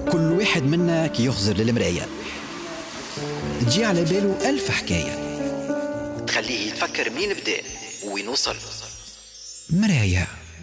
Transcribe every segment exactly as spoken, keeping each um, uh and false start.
كل واحد منا كي يخزر للمراية تجي على باله ألف حكاية تخليه يتفكر منين بدأ وين وصل. مراية.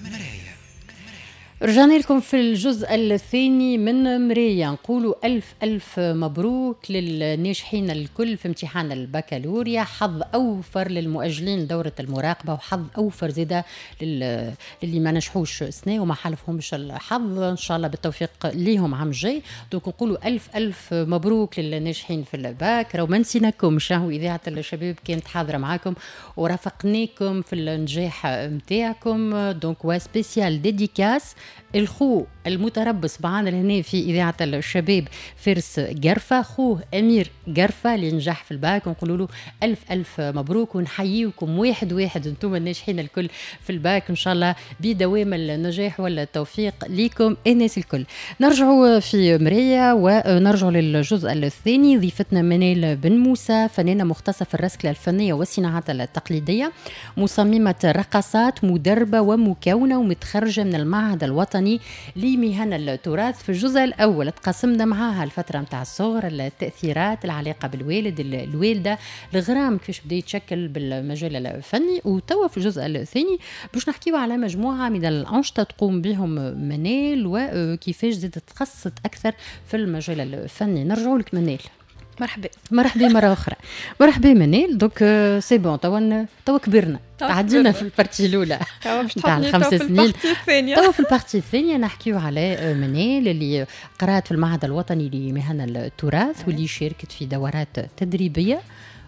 رجعنا لكم في الجزء الثاني من مراية. نقولوا ألف ألف مبروك للناجحين الكل في امتحان البكالوريا. حظ أوفر للمؤجلين دورة المراقبة، وحظ أوفر زيادة لل... للي ما نجحوش سنة وما حالفهمش الحظ، إن شاء الله بالتوفيق ليهم عام جاي. دوك نقولوا ألف ألف مبروك للناجحين في الباك. راه ما نسيناكم، شاهو إذاعة الشباب كانت حاضرة معاكم ورافقناكم في النجاح متاعكم. دونك وسبيسيال ديديكاس الخو المتربص معنا هنا في إذاعة الشباب فارس قرفة، خوه أمير قرفة اللي نجح في الباك. ونقول له ألف ألف مبروك ونحييكم واحد واحد أنتم الناجحين الكل في الباك، إن شاء الله بدوام النجاح والتوفيق ليكم الناس الكل. نرجعوا في مراية ونرجعوا للجزء الثاني. ضيفتنا منال بن موسى، فنانة مختصة في الرسكلة الفنية والصناعات التقليدية، مصممة رقصات، مدربة ومكونة، ومتخرجة من المعهد الوطني لمهن التراث. في الجزء الأول تقاسمنا معاها الفترة متاع الصغر، التأثيرات العلاقة بالوالد الوالدة، الغرام كيفاش بدأ يتشكل بالمجال الفني. وتوا في الجزء الثاني باش نحكيو على مجموعة من الأنشطة تقوم بهم منال وكيفاش زادت تخصت أكثر في المجال الفني. نرجعوا لك منال. مرحبا مرحبا مرة أخرى. مرحبا منال. دوك سي بون توا توا كبرنا، تعدينا في البارتي الأولى تاع الخمس سنين. الثانية توا في البارتي الثانية نحكيو على منال اللي قرأت في المعهد الوطني لمهن التراث واللي شاركت في دورات تدريبية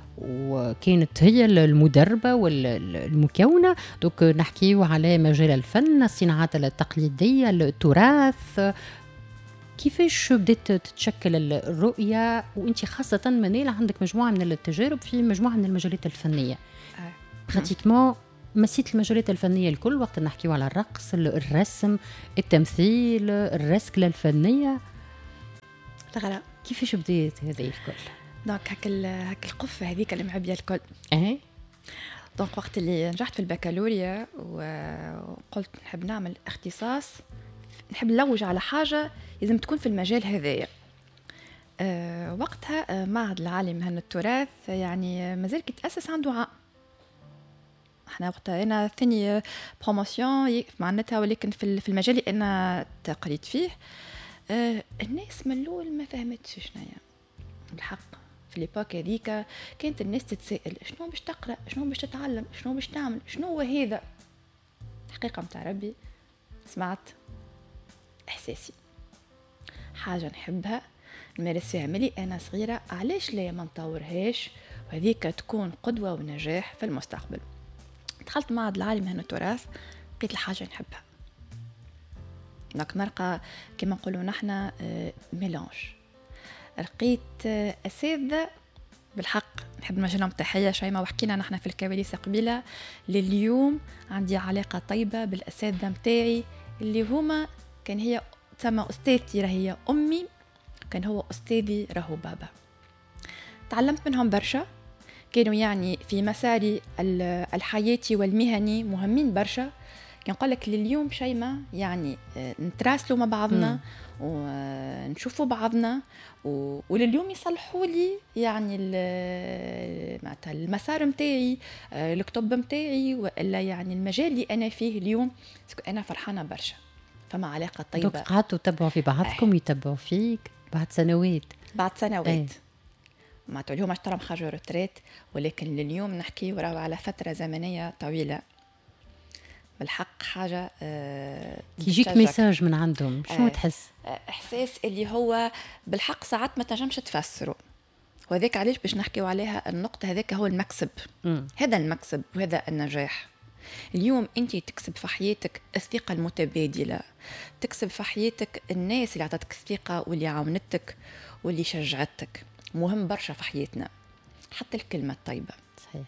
وكانت هي المدربة والمكونة. دوك نحكيو على مجال الفن، الصناعات التقليدية، التراث، كيفاش بدأت تتشكل الرؤية. وانت خاصة منال عندك مجموعة من التجارب في مجموعة من المجالات الفنية. براتيكمون مسيت المجالات الفنية الكل وقت نحكيو على الرقص، الرسم، التمثيل، الرسكلة الفنية. الغلا كيفاش بدأت هذه الكل؟ دونك هاك هاك القفة هذيك اللي معبية الكل. ايه دونك وقت اللي نجحت في البكالوريا وقلت نحب نعمل اختصاص، نحب نلوج على حاجة لازم تكون في المجال هذايا. أه وقتها أه معهد العالي مهن التراث يعني مازال كيتأسس عنده عام. احنا وقتها انا ثاني بروموسيون معناتها، ولكن في في المجال اللي انا تقريت فيه أه الناس من الاول ما فهمتش شناهي الحق. في ليبوك هذيك كانت الناس تتسائل شنو باش تقرا، شنو باش تتعلم، شنو باش تعمل، شنو هو هذا. حقيقة متاع ربي سمعت احساسي، حاجة نحبها نمارس فيها ملي أنا صغيرة، علاش لا ما نطورهاش وهذيك تكون قدوة ونجاح في المستقبل. دخلت معهد العالي مهن التراث، لقيت الحاجة نحبها. نلقى كما نقولوا نحنا ميلانج. لقيت أساتذة بالحق نحب نوجه لهم تحية شيماء، وحكينا نحنا في الكواليس قبيلة. لليوم عندي علاقة طيبة بالأساتذة متاعي اللي هما كان هي تسمى أستاذتي راهي أمي، كان هو أستاذي راهو بابا. تعلمت منهم برشا، كانوا يعني في مساري الحياتي والمهني مهمين برشا. كان قالك لليوم شيماء يعني نتراسلوا مع بعضنا ونشوفوا بعضنا، ولليوم يصلحوا لي يعني المسار متاعي، الكتب متاعي، وإلا يعني المجال اللي أنا فيه اليوم. أنا فرحانة برشا، فما علاقة طيبة. دوك قعدتوا تتبعوا في بعضكم؟ أه. يتبعوا فيك بعد سنوات بعد سنوات أه. ما تقول لهم اشترم خرجوا رتريت، ولكن لليوم نحكي وراه على فترة زمنية طويلة. بالحق حاجة أه يجيك ميساج من عندهم شنو أه. تحس؟ إحساس اللي هو بالحق ساعات ما تنجمش تفسره، وذاك علاش باش نحكيو عليها النقطة هذاك هو المكسب. م. هذا المكسب وهذا النجاح. اليوم أنت تكسب في حياتك الثقة المتبادلة، تكسب في حياتك الناس اللي عطتك الثقة واللي عاونتك واللي شجعتك. مهم برشا في حياتنا حتى الكلمة الطيبة. صحيح.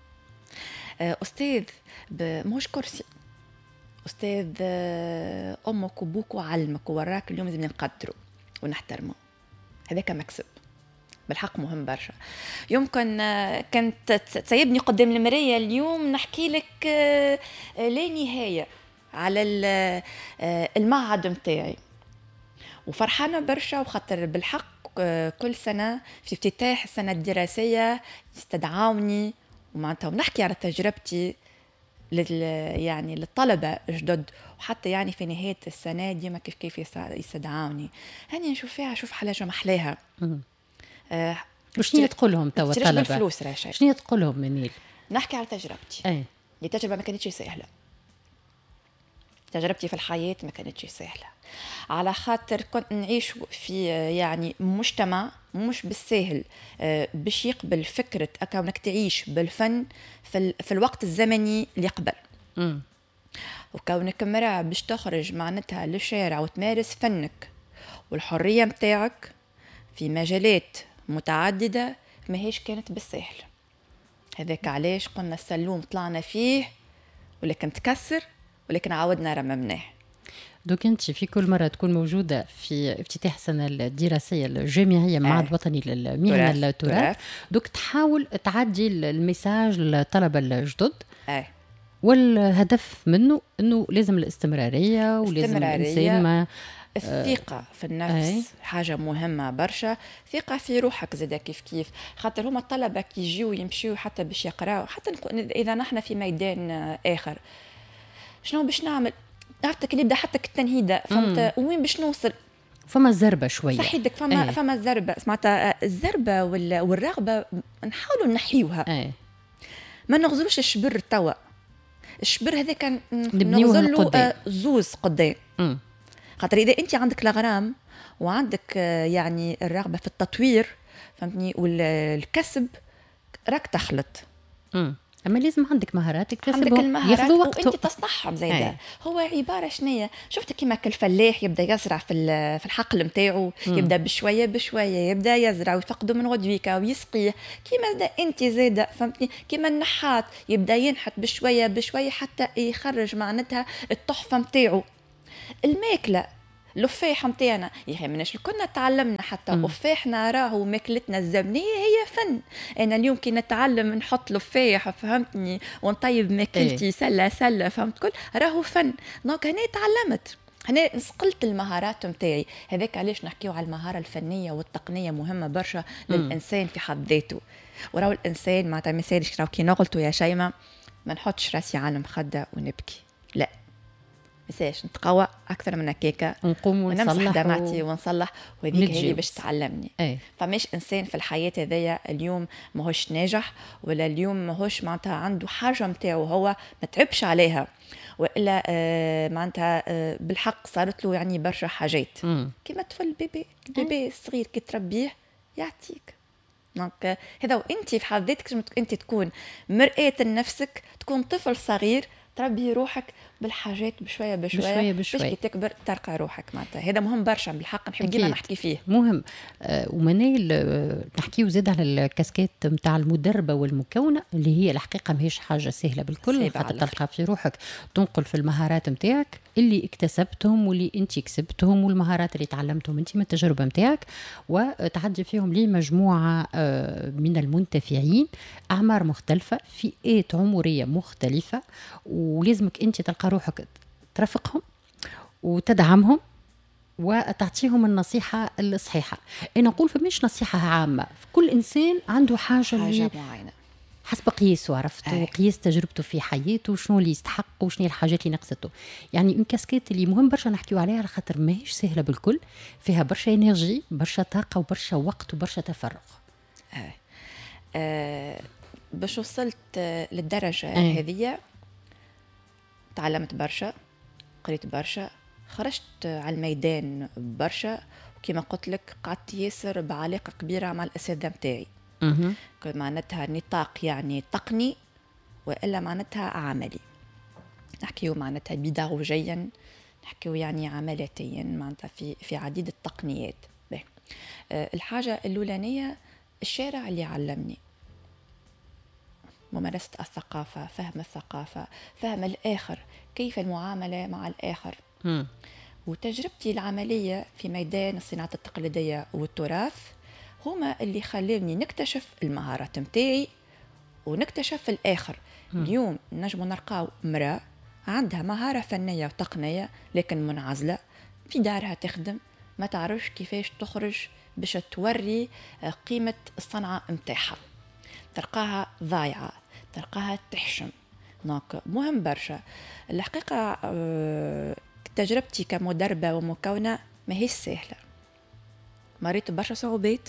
أستاذ مش كرسي، أستاذ أمك وبوك وعلمك ووراك، اليوم لازم نقدره ونحترمه. هذاك مكسب بالحق مهم برشا. يمكن كنت تسيبني قدام المراية اليوم نحكي لك لا نهاية على المعهد متاعي، وفرحانة برشا وخاطر بالحق كل سنة في افتتاح السنة الدراسية يستدعوني ومعناتها ونحكي على تجربتي لل يعني للطلبة جدد، وحتى يعني في نهاية السنة ديما كيف كيف يستدعوني. هاني نشوف فيها شوف حلاجة محلاها. آه وشنو تقول لهم توا الطلبة؟ بالفلوس راه شيء. شنو تقول لهم منيل؟ نحكي على تجربتي. اي دي تجربة ما كانتش سهلة. تجربتي في الحياة ما كانتش سهلة، على خاطر كنت نعيش في يعني مجتمع مش بالسهل باش يقبل فكرة كونك تعيش بالفن في, في الوقت الزمني اللي قبل. م. وكونك مرأة باش تخرج معناتها للشارع وتمارس فنك والحرية متاعك في مجالات متعددة ما هيش كانت بالسهل. هذاك علاش قلنا السلوم طلعنا فيه ولكن تكسر ولكن عاودنا رممناه. دوك انت في كل مره تكون موجوده في افتتاح السنه الدراسيه الجامعيه المعهد الوطني للمهن التراث، دوك تحاول تعدي الميساج للطلبه الجدد. أي. والهدف منه انه لازم الاستمراريه ولازم الانسان ما الثقة في النفس. أي. حاجة مهمة برشا، ثقة في روحك زادا كيف كيف، خاطر هما الطلبة كي يجيو يمشيو حتى باش يقراو، حتى إذا نحن في ميدان آخر شنو باش نعمل؟ عرفتك اللي يبدا حتى التنهيده فهمت وين باش نوصل؟ فما زربه شويه صحيتك فما. أي. فما زربه سمعتها الزربه والرغبه نحاولوا نحيوها. أي. ما نغزلوش الشبر توا، الشبر هذا كان نغزلو زوز قدام. خاطر اذا انت عندك الاغرام وعندك يعني الرغبه في التطوير فهمتني والكسب راك تخلط. امم اما لازم عندك مهارات تكتسبهم ياخذوا وقت وانت تصنعهم زي ده. هو عباره شنية شفت كيما كالفلاح يبدا يزرع في في الحقل نتاعو، يبدا بشويه بشويه يبدا يزرع ويفقده من غدويكا ويسقيه، كيما زاد انت زاده فهمتني كيما النحات يبدا ينحت بشويه بشويه حتى يخرج معناتها التحفه نتاعو. الماكله لفاح نتاعنا يا اخي مناش كنا تعلمنا حتى لفاحنا راهو ماكلتنا الزمنيه هي فن. انا اليوم كي نتعلم نحط لفاح فهمتني ونطيب ماكلتي. ايه. سله سله فهمت كل راهو فن. دونك هنا تعلمت، هنا نسقلت المهارات نتاعي. هذاك علاش نحكيو على المهاره الفنيه والتقنيه مهمه برشا للانسان في حد ذاته. وراو الانسان معناتها ما يسالش راهو كي نغلطوا يا شيماء ما نحطش راسي على المخده ونبكي، لا مساش نتقوى اكثر من هكاكا نقوم ونصلح دمعتي ونصلح وهذيك هي باش تعلمني. أي. فماش انسان في الحياه هذيا اليوم ماهوش ناجح ولا اليوم ماهوش معناتها عنده حاجه نتاعو هو ما تعبش عليها والا آه معناتها آه بالحق صارت له يعني برشا حاجات كيما طفل بيبي بيبي الصغير كي تربيه يعطيك. دونك هذا وانت في حد ذاتك انت تكون مرآة لنفسك، تكون طفل صغير تربي روحك بالحاجات بشويه بشويه بشويه بشويه باش كي تكبر ترقى روحك. معناتها هذا مهم برشا بالحق نحب ديما نحكي فيه مهم. آه ومنيل آه نحكيو زيد على الكاسكيت نتاع المدربه والمكونه اللي هي الحقيقه ماهيش حاجه سهله بالكل، خاطر تلقى في روحك تنقل في المهارات نتاعك اللي اكتسبتهم واللي انت كسبتهم والمهارات اللي تعلمتهم انت من التجربه نتاعك وتعدي فيهم لمجموعه آه من المنتفعين اعمار مختلفه فئات عمريه مختلفه، ولازمك انت تلقى روحك ترافقهم وتدعمهم وتعطيهم النصيحة الصحيحة. أنا أقول فمش نصيحة عامة، كل إنسان عنده حاجة, حاجة معينة حسب قياسه عرفته وقياس تجربته في حياته شنو اللي يستحق وشنو الحاجات اللي نقصته. يعني إن كاسكيت اللي مهم برشا نحكيو عليها على خاطر ماهيش سهلة بالكل، فيها برشا إنرجي برشا طاقة وبرشا وقت وبرشا تفرغ. آه. آه. باش وصلت للدرجة آه. هذه تعلمت برشا، قريت برشا، خرجت على الميدان برشا، وكما قلت لك قعدت ياسر بعلاقة كبيرة مع الأساتذة متاعي. معناتها نطاق يعني تقني وإلا معناتها عملي. نحكيو معناتها بيداغوجيا، نحكيو يعني عملياتيا معناتها في في عديد التقنيات. به. أه الحاجة الأولانية الشارع اللي علمني ممارسة الثقافة، فهم الثقافة، فهم الآخر، كيف المعاملة مع الآخر. م. وتجربتي العملية في ميدان الصناعة التقليدية والتراث هما اللي خلوني نكتشف المهارات متاعي ونكتشف الآخر. م. اليوم نجم نلقاو امرأة عندها مهارة فنية وتقنية لكن منعزلة في دارها تخدم ما تعرفش كيفاش تخرج باش توري قيمة الصنعة متاعها، تلقاها ضايعة، تلقاها تحشم. دونك مهم برشا الحقيقة. تجربتي كمدربة ومكونة ما هي سهلة، مريت برشا صعوبات،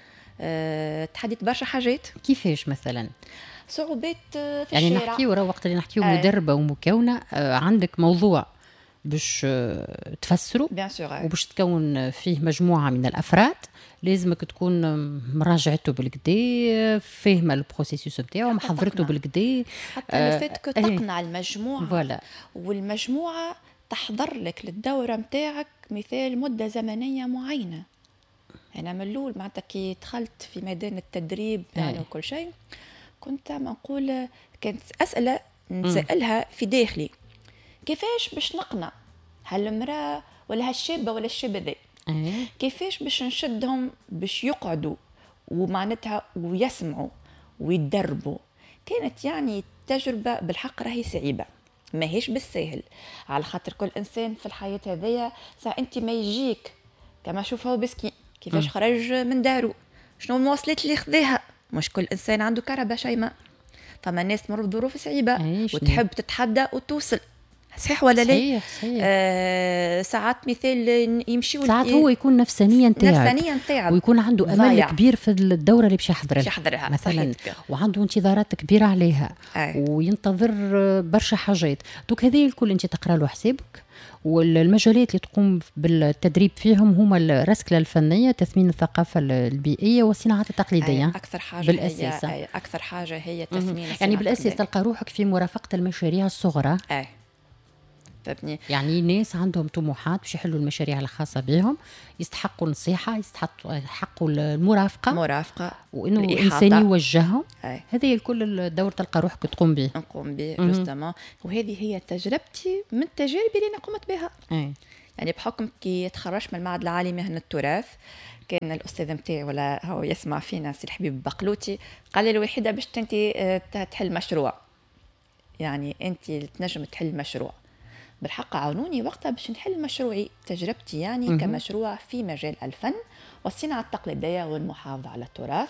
تحديت برشا حاجات. كيفاش مثلا؟ صعوبات في يعني الشارع. نحكيو ورا وقت اللي نحكيو مدربة ومكونة، عندك موضوع باش تفسره وباش تكون فيه مجموعة من الأفراد، لازمك تكون مراجعته بالكدا، فاهمة البروسيسوس نتاعو، محضرته بالكدا، حتى لفاتك تقنع المجموعة فوالا. والمجموعة تحضر لك للدورة نتاعك مثال مدة زمنية معينة. أنا من الأول معناتها كي دخلت في ميدان التدريب يعني وكل شيء كنت نقول كانت أسئلة نسألها في داخلي، كيفاش باش نقنع هالمرأة ولا هالشابة ولا الشاب ذا؟ كيفاش باش نشدهم باش يقعدوا ومعناتها ويسمعوا ويتدربوا؟ كانت يعني تجربة بالحق راهي صعيبة، ما هيش بالسهل، على خاطر كل إنسان في الحياة هذية ساعة أنت ما يجيك كما شوف هو بسكي كيفاش م. خرج من دارو، شنو المواصلات اللي خذاها. مش كل إنسان عنده كهرباء شيماء، فما الناس تمر بظروف صعيبة وتحب تتحدى وتوصل، صحيح ولا لا؟ صحيح صحيح. آه ساعات مثال يمشي ساعات هو يكون نفسانيا تعب نفسانيا تعب ويكون عنده امل ضايع. كبير في الدوره اللي باش يحضرها مثلا صحيح. وعنده انتظارات كبيره عليها أي. وينتظر برشا حاجات، دوك هذه الكل انت تقرا له حسابك. والمجالات اللي تقوم بالتدريب فيهم هما الرسكله الفنيه، تثمين الثقافه البيئيه والصناعات التقليديه. أي اكثر حاجه بالاساس هي أي اكثر حاجه هي تثمين يعني بالاساس تلقى روحك في مرافقه المشاريع الصغرى. أي. يعني ناس عندهم طموحات باش يحلوا المشاريع الخاصة بهم، يستحقوا النصيحة، يستحقوا المرافقة مرافقة وإنه الإنسان يوجههم. هذه الكل دور تلقى روحك تقوم به نقوم به جوستامون. وهذه هي تجربتي من التجارب اللي أنا قمت بها. أي. يعني بحكم كي تخرجت من المعهد العالي مهنة التراث، كان الأستاذ متاعي ولا هو يسمع فينا سي الحبيب بقلوتي قال لي الوحيدة باش أنت تحل مشروع، يعني أنت تنجم تحل مشروع. بالحق عاونوني وقتها باش نحل مشروعي، تجربتي يعني م- كمشروع في مجال الفن والصناعة التقليدية والمحافظة على التراث.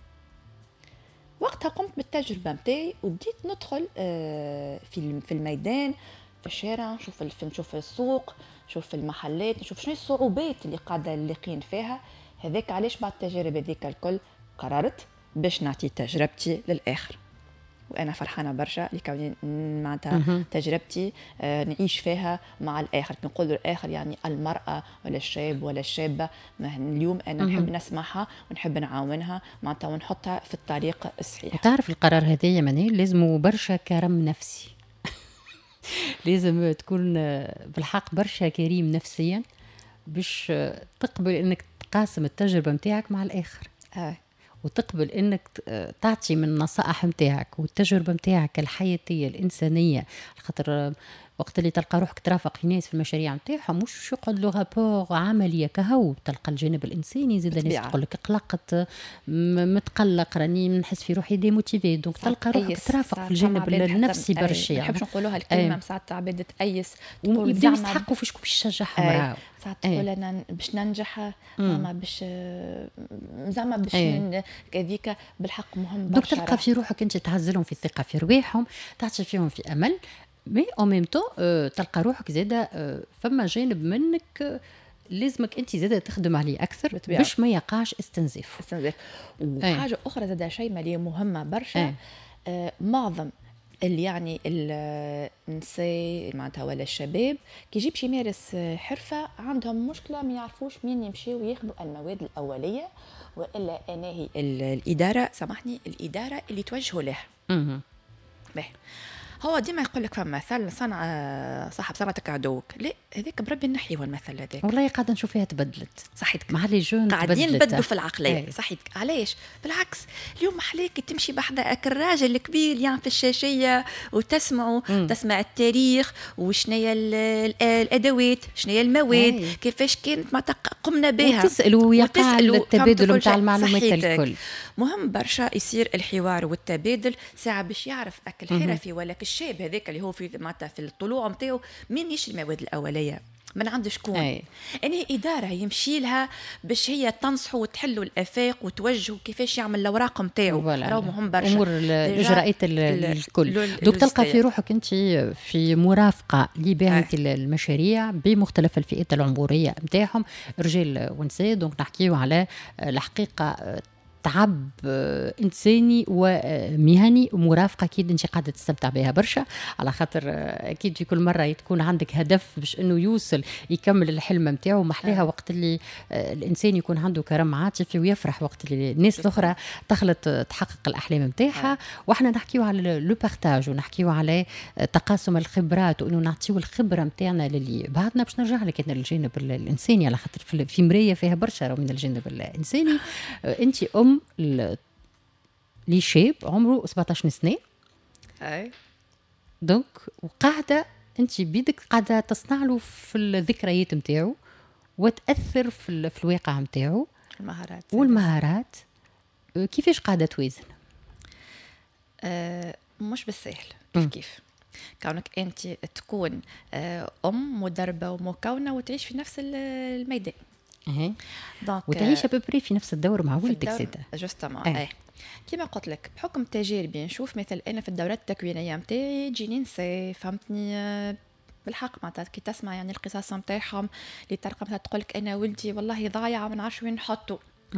وقتها قمت بالتجربة متاعي وبديت ندخل في في الميدان، في الشارع، نشوف الفن، نشوف السوق، نشوف المحلات، نشوف شنو الصعوبات اللي قاعدة اللي فيها. هذاك علاش بعد التجارب هذيك الكل قررت باش نعطي تجربتي للآخر، وأنا فرحانة برشا لكوني معناتها تجربتي آه نعيش فيها مع الآخر. نقول الآخر يعني المرأة ولا الشاب ولا الشابة، اليوم أنا نحب نسمعها ونحب نعاونها معناتها ونحطها في الطريق الصحيح. تعرف القرار هذايا مني لازم برشا كرم نفسي لازم تكون بالحق برشا كريم نفسيا باش تقبل أنك تقاسم التجربة متاعك مع الآخر. آه. وتقبل انك تعطي من النصائح متاعك والتجربه متاعك الحياتيه الانسانيه، خاطر وقت اللي تلقى روحك ترافق في ناس في المشاريع متاعهم مش يقعد له رابور عمليه كهو، تلقى الجانب الانساني زاد ناس تقول لك قلقت متقلق راني نحس في روحي ديموتيفي، دونك تلقى روحك ترافق في الجانب النفسي برشا. ما نحبش نقولوها الكلمه ساعات عباد تأيس ويبداو يستحقوا فيش باش تشجعهم راهو ساعات تقول انا باش ننجح ماما باش زعما باش كذيك. بالحق مهم برشا، دوك تلقى في روحك انت تعزلهم في الثقه في رواحهم، تعطي فيهم في امل، مي او ميم تو تلقى روحك زاده فما جانب منك أه لازمك انت زاده تخدم عليه اكثر باش ما يقعش استنزاف. استنزاف. وحاجه أي. اخرى زاده شيء ماليه مهمه برشا، آه معظم اللي يعني النساء معناتها ولا الشباب كي يجيبش يمارس حرفه عندهم مشكله ما يعرفوش مين يمشيوا وياخذوا المواد الاوليه، والا انا هي الاداره سامحني الاداره اللي توجهوا لها. اها باهي هو ديما يقول لك فما مثل صنع صاحب صنعتك عدوك، لا هذاك بربي نحيوه المثل هذاك. والله قاعده نشوف فيها تبدلت صحيتك مع لي جون قاعدين نبدلوا في العقليه. صحيتك علاش؟ بالعكس اليوم محليك تمشي بحذاك الراجل الكبير يعني في الشاشيه وتسمعوا م. تسمع التاريخ وشنيا الادوات شنيا المواد أي. كيفاش كانت ما قمنا بها، وتسالوا ويقع التبادل نتاع المعلومات الكل. مهم برشا يصير الحوار والتبادل ساعه باش يعرف اكل حرفي ولا الشاب هذاك اللي هو في معناتها في الطلوع نتاعو مين يشري المواد الاوليه. من عند شكون؟ أي. أنا إدارة يمشي لها باش هي تنصحوا وتحلوا الآفاق وتوجهوا كيفاش يعمل الأوراق نتاعو. راهو مهم برشا أمور الإجراءات الكل. دوك تلقى في روحك أنت في مرافقة لباعة المشاريع بمختلف الفئات العمرية نتاعهم، رجال ونساء. دونك نحكيو على الحقيقة تعب إنساني ومهني ومرافقة أكيد أنت قاعدة تستمتع بها برشا، على خاطر أكيد في كل مرة تكون عندك هدف باش أنه يوصل يكمل الحلم متاعه. محلاها وقت اللي الإنسان يكون عنده كرم عاطفي ويفرح وقت اللي الناس الأخرى تخلط تحقق الأحلام متاعها. وإحنا نحكيو على لو بارتاج ونحكيو على تقاسم الخبرات وأنه نعطيو الخبرة متاعنا للي بعدنا. باش نرجع لك أنا الجانب الإنساني، على خاطر في مراية فيها برشا من الجانب الإنساني. أنت أم لي شاب عمره سبعطاش سنة. اي دونك وقاعده انت بيدك قاعده تصنع له في الذكريات نتاعو وتاثر في, في الواقع نتاعو المهارات والمهارات. كيفاش قاعده توازن؟ أه مش بالسهل. كيف كيف كونك انت تكون ام مدربه ومكونه وتعيش في نفس الميدان. اها دونك وتعيش ابوبري في نفس الدور مع ولدك زيدا. جوستومون اي كما قلت لك بحكم تجاربي نشوف مثل انا في الدورات التكوينيه نتاعي تجيني نساء فهمتني بالحق معناتها كي تسمع يعني القصص نتاعهم اللي تلقى مثلا تقول لك انا ولدي والله ضايع ما نعرفش وين نحطه.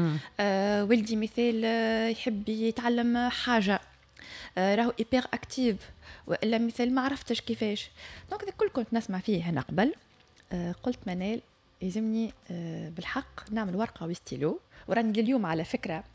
آه ولدي مثال يحب يتعلم حاجه آه راهو ايبر اكتيف والا مثال ما عرفتش كيفاش. دونك الكل كنت نسمع فيه هنا قبل. آه قلت منال يلزمني آه بالحق نعمل ورقه وستيلو. وراني لليوم على فكره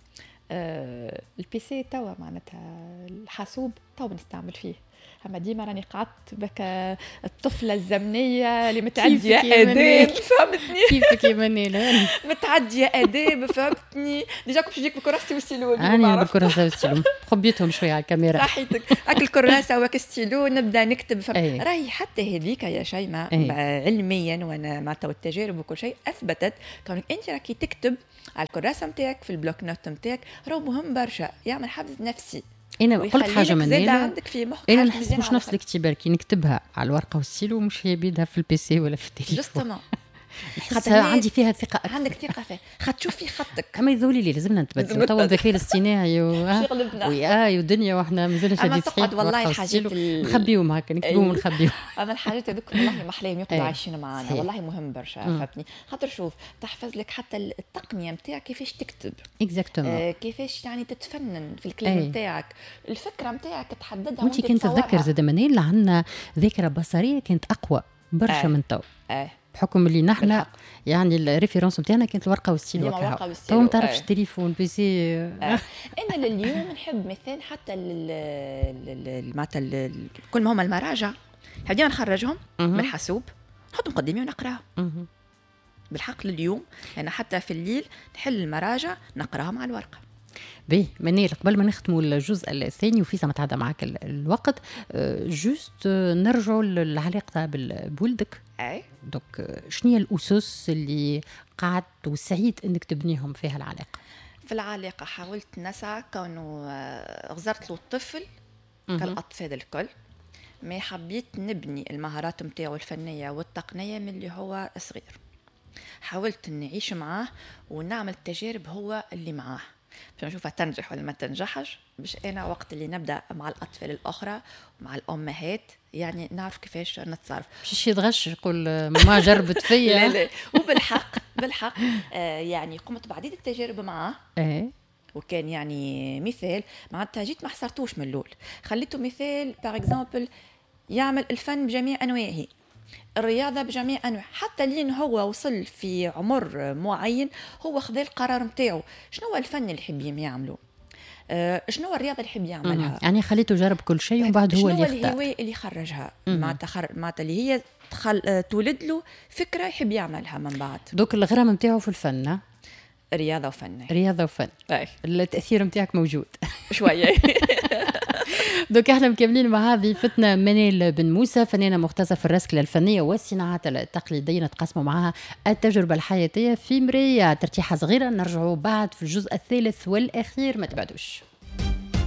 آه البي سي توا معناتها الحاسوب توا نستعمل فيه. اما ديما راني قعدت بك الطفله الزمنيه اللي متعديه اداب فهمتني كيفك يا منال متعديه اداب فهمتني ديجا كنت نجيك بكراسه وستيلو. انا بالكراسه والستيلو خبيتهم شويه على الكاميرا صحيتك اكل الكراسه وكستيلو نبدا نكتب أيه. راهي حتى هذيك يا شيماء أيه. علميا وانا مع تو التجارب وكل شيء اثبتت كونك انت راكي تكتب على الكراسه نتاعك في البلوك نوت نتاعك راهو مهم برشا يعمل حفز نفسي. انا قلت حاجه من انا انا نحس مش نفس الكتابه كي نكتبها على الورقه والسيلو مش هي بيدها في البي سي ولا في التليفون. جوستومون نحسها عندي فيها ثقه أكثر. عندك ثقه فيها خاتشوفي خطك. اما يذولي لي لازمنا نتبدلوا توا الذكاء الاصطناعي ويا ودنيا واحنا مازال شادين صحيح والله الحاجات نخبيهم هكا نكتبوهم ونخبيهم. اما الحاجات هذوك والله ما احلاهم يقعدوا عايشين معنا والله مهم برشا فهمتني. خاطر شوف تحفظ لك حتى التقنيه نتاعك كيفاش تكتب اكزاكتومون كيفاش يعني تتفنن في الكلام نتاعك الفكره نتاعك تحددها وانت كنت تتذكر زاد منين عندنا ذاكره بصريه كانت اقوى برشا من تو بحكم اللي نحن يعني الريفيرونس نتاعنا كانت الورقه والستيلو هكا تو ما تعرفش التليفون بي سي. آه. انا لليوم نحب مثال حتى معناتها كل ما هما المراجع هذينا نخرجهم من الحاسوب نحطهم قدامي ونقراهم بالحق. لليوم انا حتى في الليل نحل المراجع نقراهم على الورقه. بي منير قبل ما نختموا الجزء الثاني وفي ما تعدى معك الوقت جوست نرجعوا للعلاقه بولدك. اي دوك شنو هي الاسس اللي قعدت وسعيد انك تبنيهم فيها العلاقه؟ في العلاقه حاولت نسعى كونه غزرت له الطفل كالاطفال الكل ما حبيت نبني المهارات نتاعو الفنيه والتقنيه من اللي هو صغير. حاولت نعيش معاه ونعمل تجارب هو اللي معاه باش نشوفها تنجح ولا ما تنجحش باش انا وقت اللي نبدا مع الاطفال الاخرى ومع الامهات يعني نعرف كيفاش نتصرف. مش يتغش يقول ما جربت فيا. لا لا وبالحق بالحق آه يعني قمت بعديد التجارب معاه ايه وكان يعني مثال معناتها جيت ما حصرتوش من الاول خليته مثال باغ اكزامبل يعمل الفن بجميع انواعه الرياضه بجميع انواع حتى لين هو وصل في عمر معين هو خذ القرار نتاعو شنو هو الفن اللي يحب يعمله آه شنو هو الرياضه اللي يحب يعملها. يعني خليته جرب كل شيء ومن بعد هو اللي يختار. شنو هو الهوايه اللي خرجها معناتها معناتها اللي هي تخل... تولد له فكره يحب يعملها من بعد. دوك الغرام نتاعو في الفن رياضه وفن. رياضه وفن أي. التاثير نتاعك موجود شويه. دوك احنا مكملين مع هذه فتنة منال بن موسى فنانة مختصة في الرسكلة الفنية والصناعات التقليدية نتقاسموا معها التجربة الحياتية في مراية ترتيحة صغيرة. نرجعوا بعد في الجزء الثالث والأخير ما تبعدوش.